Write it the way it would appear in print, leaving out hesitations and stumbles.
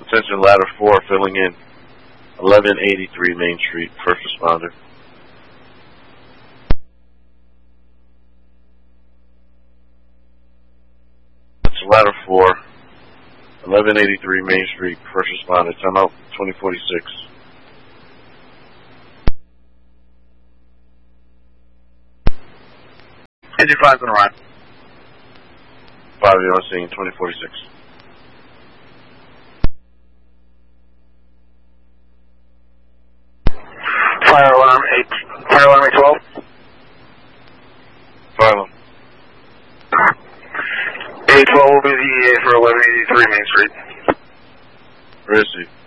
Attention, ladder 4 filling in. 1183 Main Street, first responder. It's ladder 4, 1183 Main Street, first responder. Time out 2046. Engine 5's gonna arrive. 5 of you on scene, 2046. Fire alarm 812. Fire alarm. 812 will be the EA for 1183 Main Street. Where is he?